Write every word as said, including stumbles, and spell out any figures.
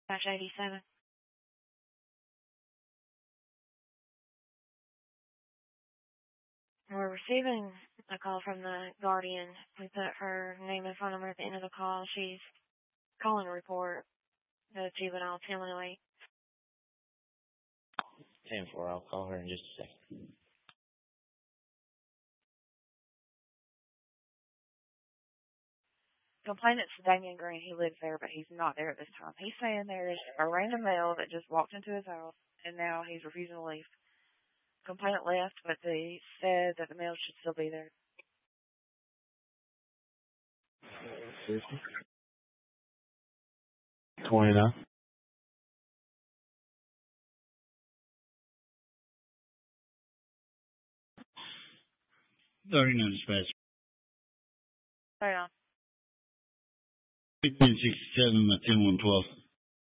Dash eighty-seven. We're receiving a call from the Guardian. We put her name and phone number at the end of the call. She's calling to report the juvenile Illinois. ten four, I'll call her in just a second. Complainant's Damian Green. He lives there, but he's not there at this time. He's saying there's a random male that just walked into his house, and now he's refusing to leave. Complainant left, but they said that the male should still be there. twenty-nine. thirty-nine dispatch. Right on. fifteen sixty-seven, ten one twelve.